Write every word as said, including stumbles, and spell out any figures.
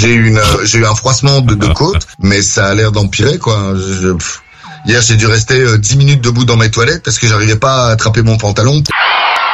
j'ai eu une, j'ai eu un froissement de, de côte, mais ça a l'air d'empirer, quoi. Je, pff. Hier, j'ai dû rester dix minutes debout dans mes toilettes parce que j'arrivais pas à attraper mon pantalon.